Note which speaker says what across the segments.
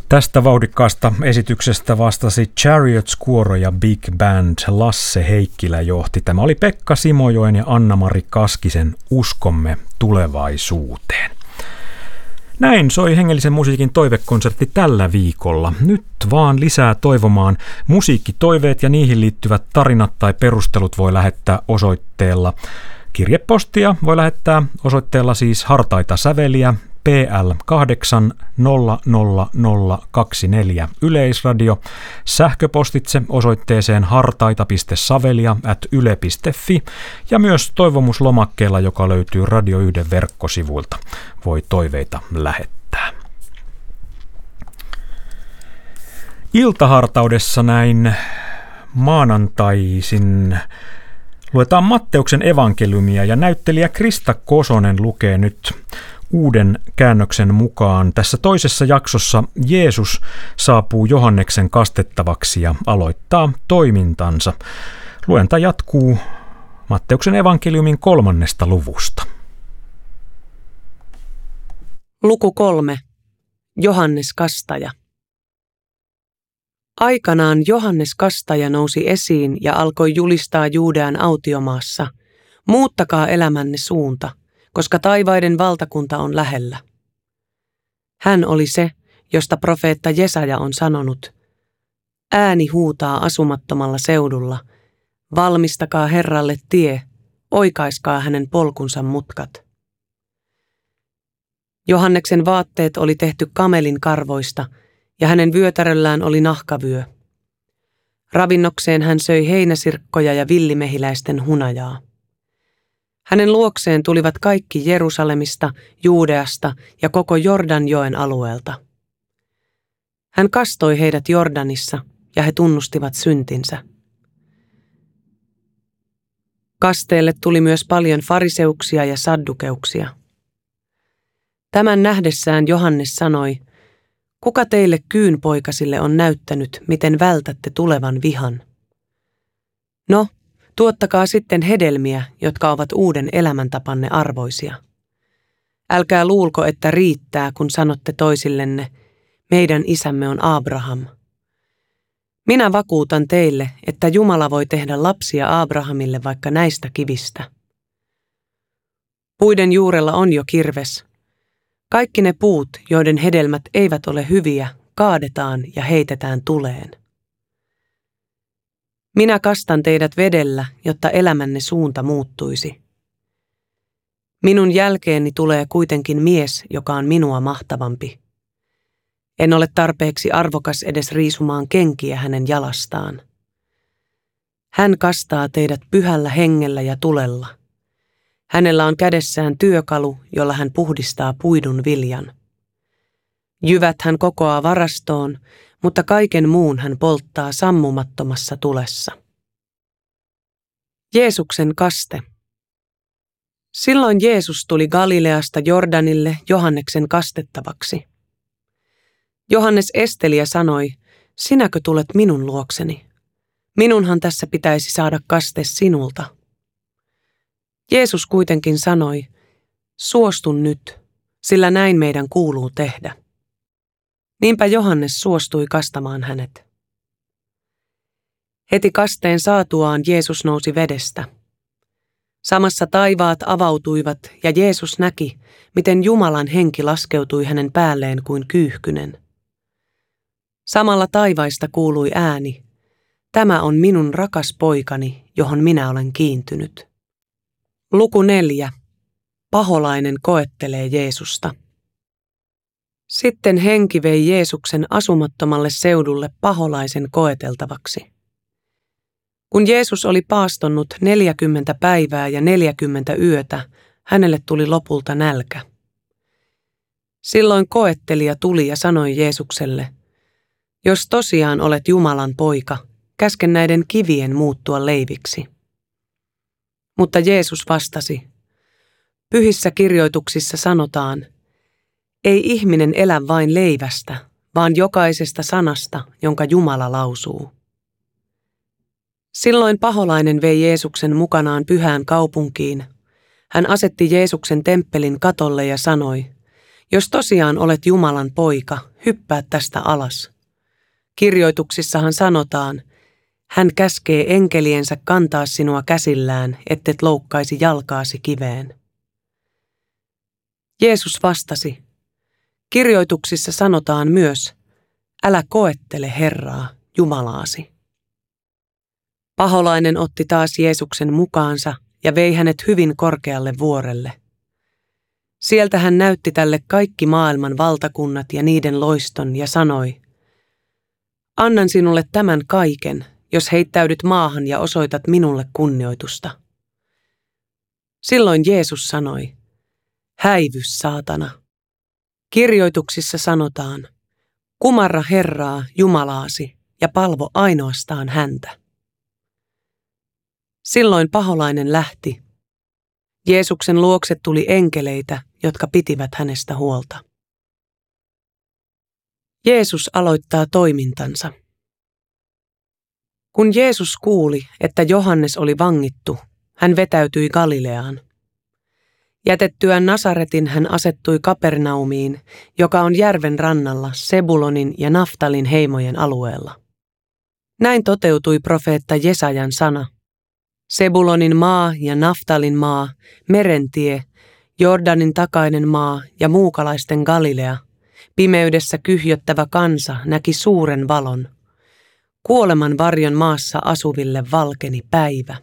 Speaker 1: Tästä vauhdikkaasta esityksestä vastasi Chariots-kuoro ja Big Band. Lasse Heikkilä johti. Tämä oli Pekka Simojoen ja Anna-Mari Kaskisen Uskomme tulevaisuuteen. Näin soi hengellisen musiikin toivekonsertti tällä viikolla. Nyt vaan lisää toivomaan. Musiikkitoiveet ja niihin liittyvät tarinat tai perustelut voi lähettää osoitteella. Kirjepostia voi lähettää osoitteella siis Hartaita säveliä, PL 800024 Yleisradio, sähköpostitse osoitteeseen hartaita.savelia@yle.fi ja myös toivomuslomakkeella, joka löytyy Radio 1 verkkosivuilta, voi toiveita lähettää. Iltahartaudessa näin maanantaisin luetaan Matteuksen evankeliumia ja näyttelijä Krista Kosonen lukee nyt uuden käännöksen mukaan. Tässä toisessa jaksossa Jeesus saapuu Johanneksen kastettavaksi ja aloittaa toimintansa. Luenta jatkuu Matteuksen evankeliumin 3. luvusta.
Speaker 2: Luku 3. Johannes Kastaja. Aikanaan Johannes Kastaja nousi esiin ja alkoi julistaa Juudean autiomaassa: muuttakaa elämänne suunta, koska taivaiden valtakunta on lähellä. Hän oli se, josta profeetta Jesaja on sanonut: ääni huutaa asumattomalla seudulla, valmistakaa Herralle tie, oikaiskaa hänen polkunsa mutkat. Johanneksen vaatteet oli tehty kamelin karvoista, ja hänen vyötäröllään oli nahkavyö. Ravinnokseen hän söi heinäsirkkoja ja villimehiläisten hunajaa. Hänen luokseen tulivat kaikki Jerusalemista, Juudeasta ja koko Jordanjoen alueelta. Hän kastoi heidät Jordanissa, ja he tunnustivat syntinsä. Kasteelle tuli myös paljon fariseuksia ja saddukeuksia. Tämän nähdessään Johannes sanoi: kuka teille kyynpoikasille on näyttänyt, miten vältätte tulevan vihan? No, tuottakaa sitten hedelmiä, jotka ovat uuden elämäntapanne arvoisia. Älkää luulko, että riittää, kun sanotte toisillenne: meidän isämme on Abraham. Minä vakuutan teille, että Jumala voi tehdä lapsia Abrahamille vaikka näistä kivistä. Puiden juurella on jo kirves. Kaikki ne puut, joiden hedelmät eivät ole hyviä, kaadetaan ja heitetään tuleen. Minä kastan teidät vedellä, jotta elämänne suunta muuttuisi. Minun jälkeeni tulee kuitenkin mies, joka on minua mahtavampi. En ole tarpeeksi arvokas edes riisumaan kenkiä hänen jalastaan. Hän kastaa teidät pyhällä hengellä ja tulella. Hänellä on kädessään työkalu, jolla hän puhdistaa puidun viljan. Jyvät hän kokoaa varastoon, mutta kaiken muun hän polttaa sammumattomassa tulessa. Jeesuksen kaste. Silloin Jeesus tuli Galileasta Jordanille Johanneksen kastettavaksi. Johannes esteli ja sanoi: sinäkö tulet minun luokseni? Minunhan tässä pitäisi saada kaste sinulta. Jeesus kuitenkin sanoi: suostun nyt, sillä näin meidän kuuluu tehdä. Niinpä Johannes suostui kastamaan hänet. Heti kasteen saatuaan Jeesus nousi vedestä. Samassa taivaat avautuivat ja Jeesus näki, miten Jumalan henki laskeutui hänen päälleen kuin kyyhkynen. Samalla taivaista kuului ääni: tämä on minun rakas poikani, johon minä olen kiintynyt. Luku 4. Paholainen koettelee Jeesusta. Sitten henki vei Jeesuksen asumattomalle seudulle paholaisen koeteltavaksi. Kun Jeesus oli paastonnut 40 päivää ja 40 yötä, hänelle tuli lopulta nälkä. Silloin koettelija tuli ja sanoi Jeesukselle: jos tosiaan olet Jumalan poika, käske näiden kivien muuttua leiviksi. Mutta Jeesus vastasi: pyhissä kirjoituksissa sanotaan: ei ihminen elä vain leivästä, vaan jokaisesta sanasta, jonka Jumala lausuu. Silloin paholainen vei Jeesuksen mukanaan pyhään kaupunkiin. Hän asetti Jeesuksen temppelin katolle ja sanoi: Jos tosiaan olet Jumalan poika, hyppää tästä alas. Kirjoituksissahan sanotaan, hän käskee enkeliensä kantaa sinua käsillään, ettet loukkaisi jalkaasi kiveen. Jeesus vastasi, kirjoituksissa sanotaan myös, älä koettele Herraa, Jumalaasi. Paholainen otti taas Jeesuksen mukaansa ja vei hänet hyvin korkealle vuorelle. Sieltä hän näytti tälle kaikki maailman valtakunnat ja niiden loiston ja sanoi, annan sinulle tämän kaiken, jos heittäydyt maahan ja osoitat minulle kunnioitusta. Silloin Jeesus sanoi, häivy saatana. Kirjoituksissa sanotaan, kumarra Herraa, Jumalaasi, ja palvo ainoastaan häntä. Silloin paholainen lähti. Jeesuksen luokse tuli enkeleitä, jotka pitivät hänestä huolta. Jeesus aloittaa toimintansa. Kun Jeesus kuuli, että Johannes oli vangittu, hän vetäytyi Galileaan. Jätettyään Nasaretin hän asettui Kapernaumiin, joka on järven rannalla Sebulonin ja Naftalin heimojen alueella. Näin toteutui profeetta Jesajan sana. Sebulonin maa ja Naftalin maa, merentie, Jordanin takainen maa ja muukalaisten Galilea, pimeydessä kyhjöttävä kansa näki suuren valon. Kuoleman varjon maassa asuville valkeni päivä.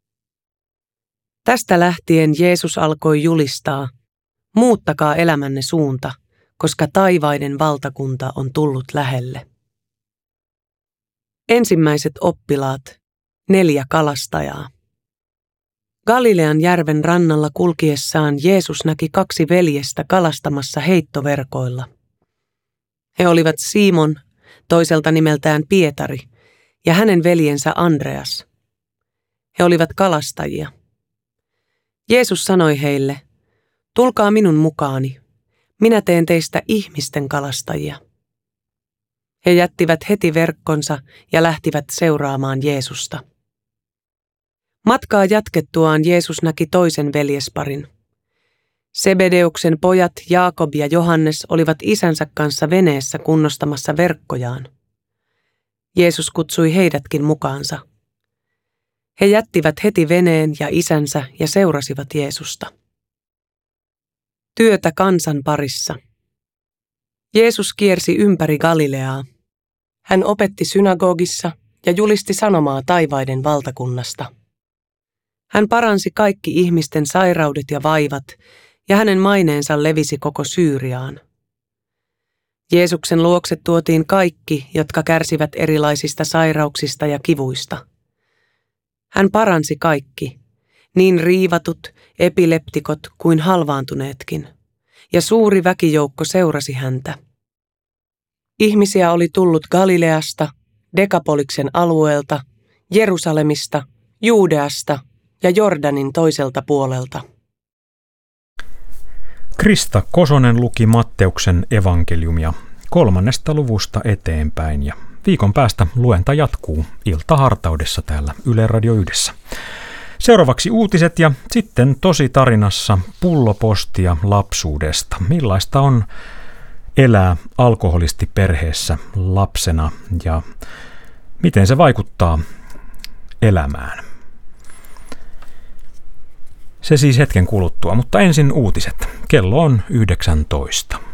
Speaker 2: Tästä lähtien Jeesus alkoi julistaa, muuttakaa elämänne suunta, koska taivaiden valtakunta on tullut lähelle. Ensimmäiset oppilaat, 4 kalastajaa. Galilean järven rannalla kulkiessaan Jeesus näki 2 veljestä kalastamassa heittoverkoilla. He olivat Simon, toiselta nimeltään Pietari, ja hänen veljensä Andreas. He olivat kalastajia. Jeesus sanoi heille, tulkaa minun mukaani, minä teen teistä ihmisten kalastajia. He jättivät heti verkkonsa ja lähtivät seuraamaan Jeesusta. Matkaa jatkettuaan Jeesus näki toisen veljesparin. Sebedeuksen pojat Jaakob ja Johannes olivat isänsä kanssa veneessä kunnostamassa verkkojaan. Jeesus kutsui heidätkin mukaansa. He jättivät heti veneen ja isänsä ja seurasivat Jeesusta. Työtä kansan parissa. Jeesus kiersi ympäri Galileaa. Hän opetti synagogissa ja julisti sanomaa taivaiden valtakunnasta. Hän paransi kaikki ihmisten sairaudet ja vaivat, ja hänen maineensa levisi koko Syyriaan. Jeesuksen luokse tuotiin kaikki, jotka kärsivät erilaisista sairauksista ja kivuista. Hän paransi kaikki, niin riivatut, epileptikot kuin halvaantuneetkin, ja suuri väkijoukko seurasi häntä. Ihmisiä oli tullut Galileasta, Dekapoliksen alueelta, Jerusalemista, Juudeasta ja Jordanin toiselta puolelta.
Speaker 1: Krista Kosonen luki Matteuksen evankeliumia 3. luvusta eteenpäin ja viikon päästä luenta jatkuu iltahartaudessa täällä Yle Radio 1. Seuraavaksi uutiset ja sitten tositarinassa pullopostia lapsuudesta. Millaista on elää alkoholistiperheessä lapsena ja miten se vaikuttaa elämään? Se siis hetken kuluttua, mutta ensin uutiset. Kello on 19.